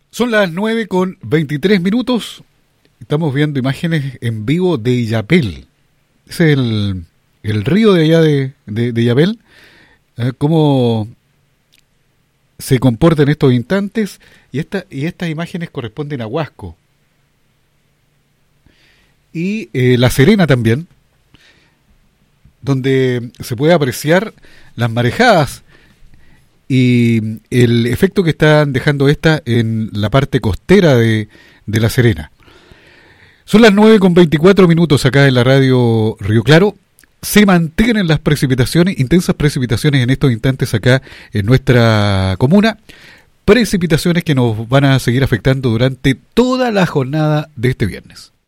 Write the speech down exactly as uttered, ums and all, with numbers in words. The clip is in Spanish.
Son las nueve con veintitrés minutos. Estamos viendo imágenes en vivo de Illapel. Ese es el, el río de allá de, de, de Illapel. Eh, cómo se comporta en estos instantes. Y, esta, y estas imágenes corresponden a Huasco. Y eh, La Serena también, donde se puede apreciar las marejadas y el efecto que están dejando esta en la parte costera de, de La Serena. Son las nueve con veinticuatro minutos acá en la radio Río Claro. Se mantienen las precipitaciones, intensas precipitaciones en estos instantes acá en nuestra comuna. Precipitaciones que nos van a seguir afectando durante toda la jornada de este viernes.